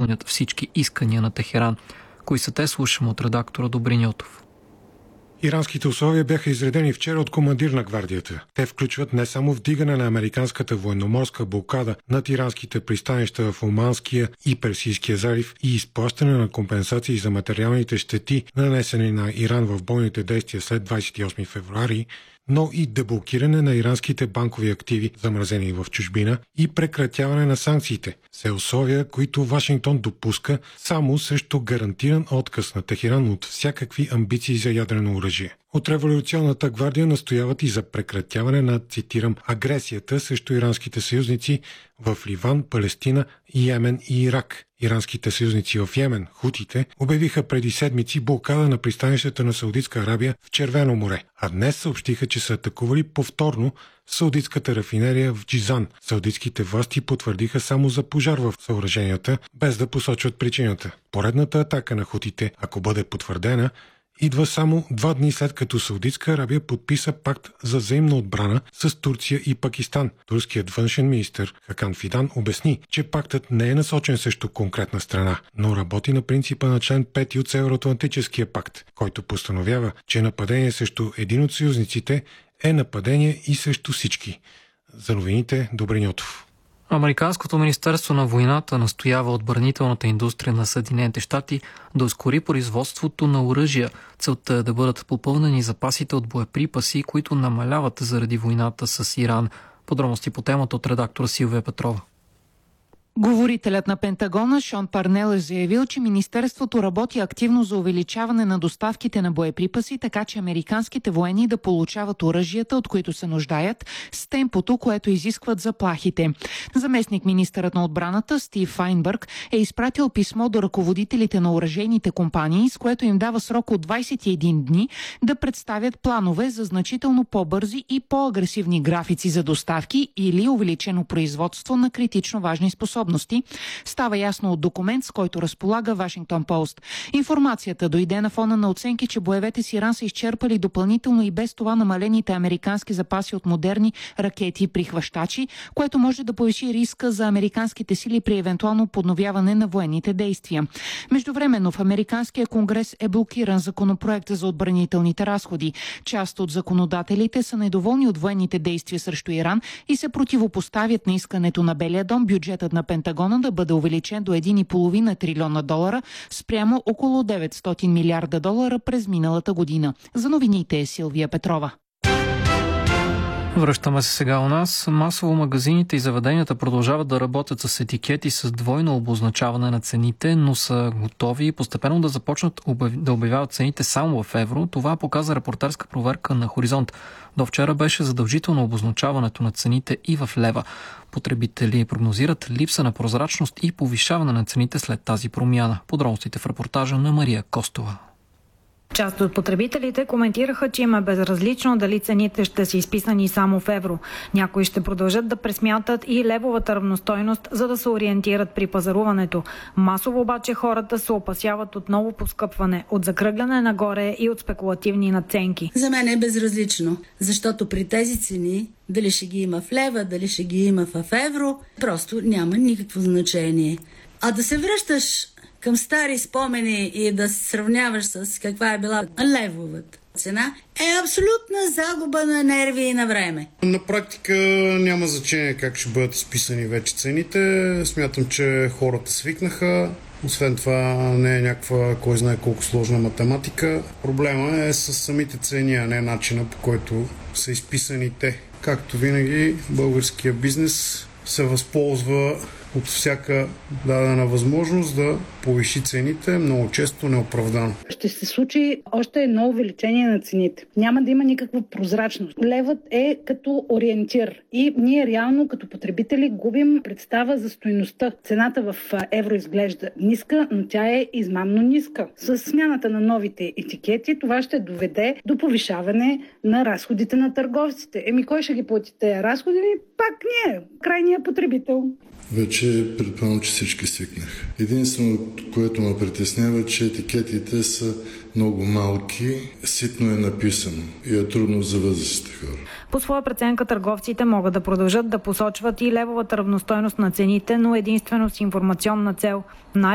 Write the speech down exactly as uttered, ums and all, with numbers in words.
изпълнят всички искания на Техеран. Кои са те, слушаме от редактора Добрин Йотов. Иранските условия бяха изредени вчера от командир на гвардията. Те включват не само вдигане на американската военноморска блокада над иранските пристанища в Оманския и Персийския залив и изплащане на компенсации за материалните щети, нанесени на Иран в бойните действия след двадесет и осми февруари, но и деблокиране на иранските банкови активи, замразени в чужбина, и прекратяване на санкциите. Все условия, които Вашингтон допуска само срещу гарантиран отказ на Техеран от всякакви амбиции за ядрено оръжие. От революционната гвардия настояват и за прекратяване на, цитирам, агресията срещу иранските съюзници в Ливан, Палестина, Йемен и Ирак. Иранските съюзници в Йемен, хутите, обявиха преди седмици блокада на пристанищата на Саудитска Арабия в Червено море, а днес съобщиха, че са атакували повторно саудитската рафинерия в Джизан. Саудитските власти потвърдиха само за пожар в съоръженията, без да посочват причината. Поредната атака на хутите, ако бъде потвърдена, идва само два дни след като Саудитска Арабия подписа пакт за взаимна отбрана с Турция и Пакистан. Турският външен министър Хакан Фидан обясни, че пактът не е насочен срещу конкретна страна, но работи на принципа на член пети от Североатлантическия пакт, който постановява, че нападение срещу един от съюзниците е нападение и срещу всички. За новините Добрин Йотов. Американското министерство на войната настоява отбранителната индустрия на Съединените щати да ускори производството на оръжия. Целта е да бъдат попълнени запасите от боеприпаси, които намаляват заради войната с Иран. Подробности по темата от редактора Силвия Петрова. Говорителят на Пентагона Шон Парнел е заявил, че министерството работи активно за увеличаване на доставките на боеприпаси, така че американските военни да получават оръжията, от които се нуждаят, с темпото, което изискват заплахите. Заместник министърът на отбраната Стив Файнбърг е изпратил писмо до ръководителите на оръжейните компании, с което им дава срок от двадесет и един дни да представят планове за значително по-бързи и по-агресивни графици за доставки или увеличено производство на критично важни способности. Става ясно от документ, с който разполага Вашингтон Пост. Информацията дойде на фона на оценки, че боевете с Иран са изчерпали допълнително и без това намалените американски запаси от модерни ракети и прихващачи, което може да повиши риска за американските сили при евентуално подновяване на военните действия. Междувременно в Американския конгрес е блокиран законопроект за отбранителните разходи. Част от законодателите са недоволни от военните действия срещу Иран и се противопоставят на искането на Белия дом бюджетът на Пентагона да бъде увеличен до един и половина трилиона долара спрямо около деветстотин милиарда долара през миналата година. За новините е Силвия Петрова. Връщаме се сега у нас. Масово магазините и заведенията продължават да работят с етикети с двойно обозначаване на цените, но са готови постепенно да започнат да обявяват цените само в евро. Това показа репортерска проверка на Хоризонт. До вчера беше задължително обозначаването на цените и в лева. Потребители прогнозират липса на прозрачност и повишаване на цените след тази промяна. Подробностите в репортажа на Мария Костова. Част от потребителите коментираха, че им е безразлично дали цените ще са изписани само в евро. Някои ще продължат да пресмятат и левовата равностойност, за да се ориентират при пазаруването. Масово обаче хората се опасяват от ново поскъпване, от закръгляне нагоре и от спекулативни надценки. За мен е безразлично, защото при тези цени, дали ще ги има в лева, дали ще ги има в евро, просто няма никакво значение. А да се връщаш към стари спомени и да се сравняваш с каква е била левовата цена, е абсолютна загуба на нерви и на време. На практика няма значение как ще бъдат изписани вече цените. Смятам, че хората свикнаха. Освен това не е някаква кой знае колко сложна математика. Проблема е с самите цени, а не начина, по който са изписани те. Както винаги, българския бизнес се възползва от всяка дадена възможност да повиши цените, много често неоправдано. Ще се случи още едно увеличение на цените. Няма да има никаква прозрачност. Левът е като ориентир и ние реално като потребители губим представа за стойността. Цената в евро изглежда ниска, но тя е измамно ниска. С смяната на новите етикети това ще доведе до повишаване на разходите на търговците. Еми кой ще ги плати тези разходи? Пак ние, крайният потребител. Вече предполагам, че всички свикнах. Единствено, което ме притеснява, че етикетите са много малки, ситно е написано и е трудно за възрастните хора. По своя преценка търговците могат да продължат да посочват и левовата равностойност на цените, но единствено с информационна цел.